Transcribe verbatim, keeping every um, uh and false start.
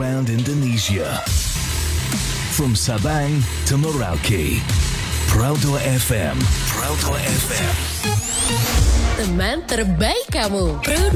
around Indonesia. From Sabang to Merauke, Proudto F M, Proudto F M. Teman terbaik kamu.